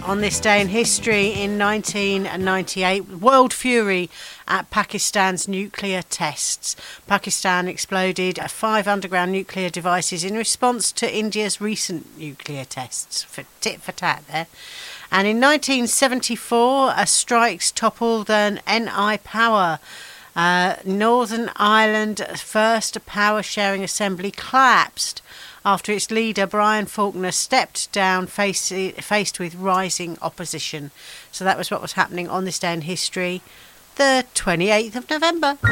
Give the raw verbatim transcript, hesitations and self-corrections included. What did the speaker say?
On this day in history, in nineteen ninety-eight, world fury at Pakistan's nuclear tests. Pakistan exploded five underground nuclear devices in response to India's recent nuclear tests. For tit for tat there. And in nineteen seventy-four, a strikes toppled an N I Power. Uh, Northern Ireland's first power-sharing assembly collapsed after its leader, Brian Faulkner, stepped down face, faced with rising opposition. So that was what was happening on this day in history, the twenty-eighth of November.